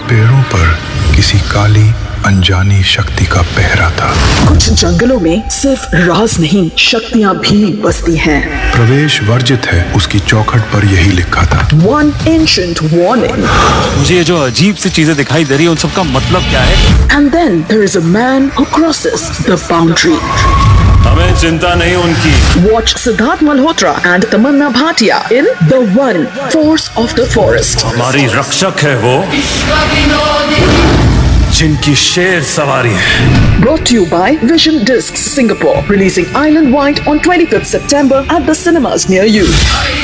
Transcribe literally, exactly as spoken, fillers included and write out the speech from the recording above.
पेड़ों पर किसी काली अनजानी शक्ति का पहरा था। कुछ जंगलों में सिर्फ राज नहीं, शक्तियाँ भी बसती हैं। प्रवेश वर्जित है, उसकी चौखट पर यही लिखा था। One ancient warning. मुझे ये जो अजीब सी चीजें दिखाई दे रही है, उन सबका मतलब क्या है? And then there is a man who crosses the boundary. हमें चिंता नहीं उनकी। Watch Siddharth Malhotra and Tamanna Bhatia in The One, Force of the Forest. हमारी रक्षक है वो, जिनकी शेर सवारी है। Brought to you by Vision Discs Singapore, releasing island-wide on twenty-fifth September at the cinemas near you.